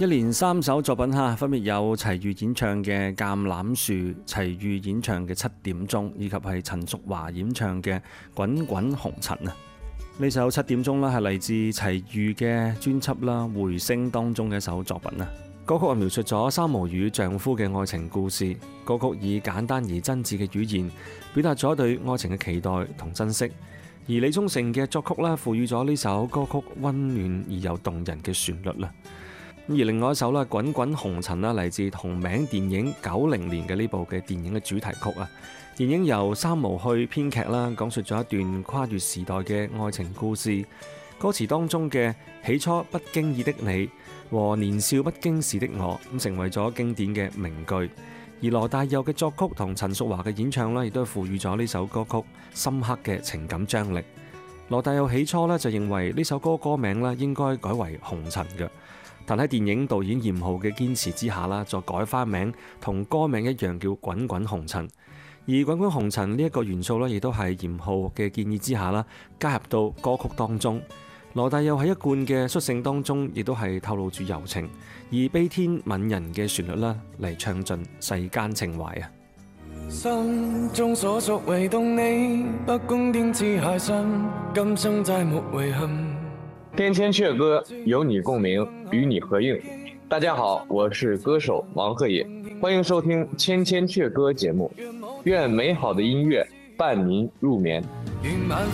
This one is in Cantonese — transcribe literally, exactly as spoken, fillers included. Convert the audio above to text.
一連三首作品哈，分別有齊豫演唱嘅《橄欖樹》，齊豫演唱嘅《七點鐘》，以及係陳淑華演唱嘅《滾滾紅塵》啊。呢首《七點鐘》啦，係嚟自齊豫嘅專輯啦《回聲》當中嘅一首作品啊。歌曲係描述咗三毛與丈夫嘅愛情故事。歌曲以簡單而真摯嘅語言，表達咗對愛情嘅期待同珍惜。而李宗盛嘅作曲啦，賦予咗呢首歌曲溫暖而又動人嘅旋律啦。而另外一首啦，《滾滾紅塵》啦，嚟自同名電影九零年嘅呢部嘅電影嘅主題曲啊。電影由三毛去編劇啦，講述咗一段跨越時代嘅愛情故事。歌詞當中嘅起初不經意的你和年少不經事的我，咁成為咗經典嘅名句。而羅大佑嘅作曲同陳淑華嘅演唱呢，亦都賦予咗呢首歌曲深刻嘅情感張力。羅大佑起初呢，就認為呢首歌歌名呢應該改為紅塵嘅。但喺電影導演嚴浩嘅堅持之下啦，再改翻名，同歌名一樣叫《滾滾紅塵》。而《滾滾紅塵》呢一個元素咧，亦都係嚴浩嘅建議之下啦，加入到歌曲當中。羅大佑喺一貫嘅率性當中，亦都係透露住柔情，以悲天憫人嘅旋律啦嚟唱盡世間情懷啊！ 心中所屬唯獨你，不公定自孩心，今生再沒遺憾。 天千阙歌，有你共鳴，與你合映。大家好，我是歌手王鶴野，歡迎收聽《千千阙歌》節目。願美好的音樂伴您入眠。